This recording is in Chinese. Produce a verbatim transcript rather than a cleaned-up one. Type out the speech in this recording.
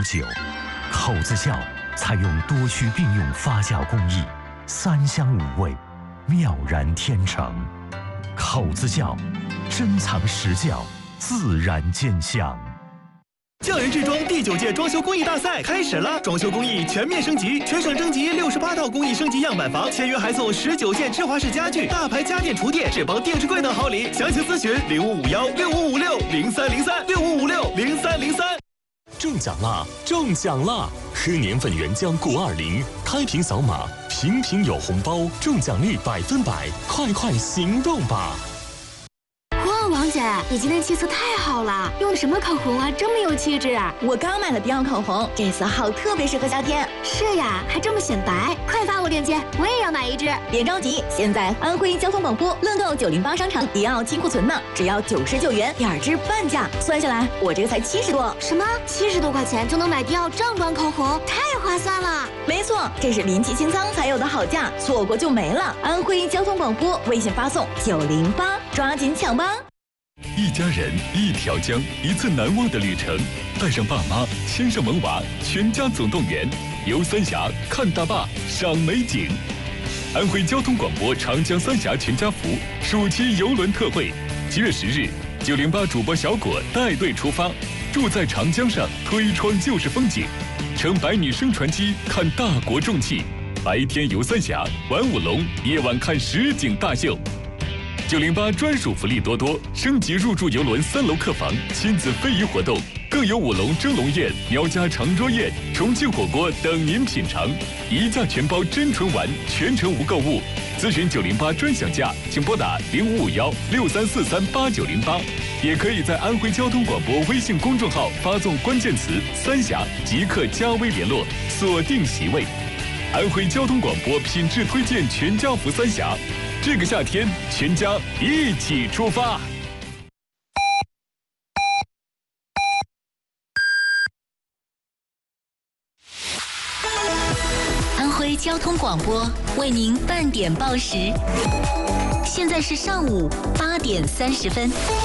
酒。口子窖采用多区并用发酵工艺，三香五味，妙然天成。口子窖，珍藏实窖，自然见香。 匠人制装第九届装修工艺大赛开始了，装修工艺全面升级，全省征集六十八套工艺升级样板房，签约还送十九件芝华士家具、大牌家电厨电、智邦电视柜等好礼。详情咨询零五五幺六五五六零三零三六五五六零三零三。 中奖啦！中奖啦！喝年份原浆谷二零，开瓶扫码，瓶瓶有红包，中奖率百分百，快快行动吧！ 哇，王姐，你今天气色太好了，用的什么口红啊，这么有气质？ 我刚买了迪奥口红，这色号特别适合夏天。 是呀，还这么显白，快发我链接，我也要买一支。 别着急，现在安徽交通广播乐购九零八商场迪奥金库存呢，只要九十九元，两支半价，算下来我这个才七十多。 什么？七十多块钱就能买迪奥正装口红，太划算了！ 没错，这是临期清仓才有的好价，错过就没了。安徽交通广播微信发送九零八，抓紧抢吧！ 一家人，一条江，一次难忘的旅程。带上爸妈，牵上萌娃，全家总动员，游三峡，看大坝，赏美景。安徽交通广播长江三峡全家福暑期游轮特惠，七月十日，九零八主播小果带队出发，住在长江上，推窗就是风景，乘百女升船机看大国重器，白天游三峡，玩舞龙，夜晚看实景大秀。九零八专属福利多多，升级入住游轮三楼客房，亲子非遗活动，更有舞龙蒸笼宴、苗家长桌宴、重庆火锅等您品尝，一价全包真纯玩，全程无购物。咨询九零八专享价，请拨打零五五幺六三四三八九零八，也可以在安徽交通广播微信公众号发送关键词“三峡”即可加微联络，锁定席位。安徽交通广播品质推荐全家福三峡。这个夏天，全家一起出发。 安徽交通广播为您半点报时，现在是上午八点三十分。